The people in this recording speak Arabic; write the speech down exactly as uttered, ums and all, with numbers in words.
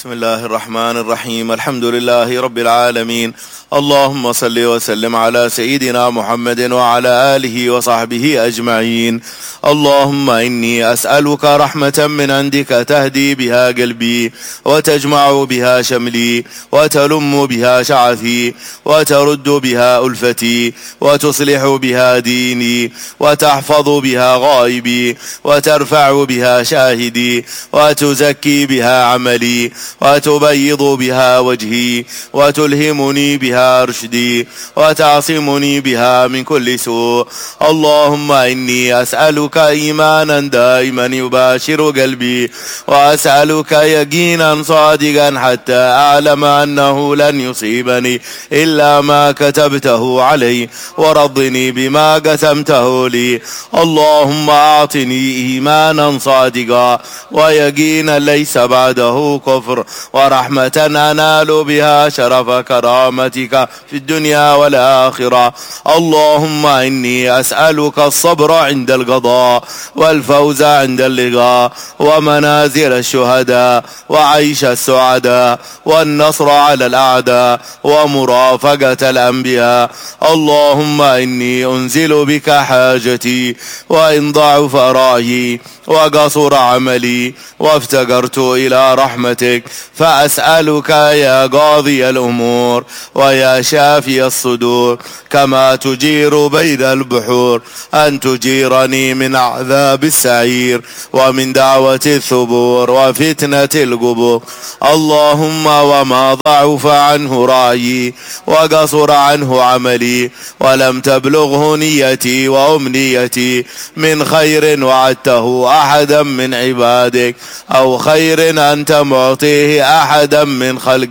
بسم الله الرحمن الرحيم. الحمد لله رب العالمين. اللهم صل وسلم على سيدنا محمد وعلى آله وصحبه أجمعين. اللهم إني أسألك رحمة من عندك تهدي بها قلبي، وتجمع بها شملي، وتلم بها شعثي، وترد بها ألفتي، وتصلح بها ديني، وتحفظ بها غائبي، وترفع بها شاهدي، وتزكي بها عملي، وتبيض بها وجهي، وتلهمني بها رشدي، وتعصمني بها من كل سوء. اللهم إني أسألك إيمانا دائما يباشر قلبي، وأسألك يقينا صادقا حتى أعلم أنه لن يصيبني إلا ما كتبته علي، ورضني بما قسمته لي. اللهم أعطني إيمانا صادقا ويقينا ليس بعده كفر، ورحمة أنال بها شرف كرامتك في الدنيا والآخرة. اللهم إني أسألك الصبر عند القضاء، والفوز عند اللقاء، ومنازل الشهداء، وعيش السعداء، والنصر على الأعداء، ومرافقة الأنبياء. اللهم إني أنزل بك حاجتي، وإن ضعف رأيي وقصر عملي وافتقرت إلى رحمتك، فأسألك يا قاضي الأمور ويا شافي الصدور، كما تجير بين البحور، أن تجيرني من عذاب السعير، ومن دعوة الثبور، وفتنة القبور. اللهم وما ضعف عنه رأيي وقصر عنه عملي، ولم تبلغه نيتي وأمنيتي من خير وعدته أحدا من عبادك، أو خير أنت معطيه أحدا من خلقك،